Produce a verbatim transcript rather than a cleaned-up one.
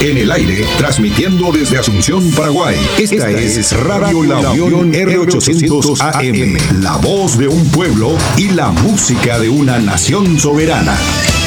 En el aire, transmitiendo desde Asunción, Paraguay. Esta es Radio La Unión R ochocientos A M, la voz de un pueblo y la música de una nación soberana.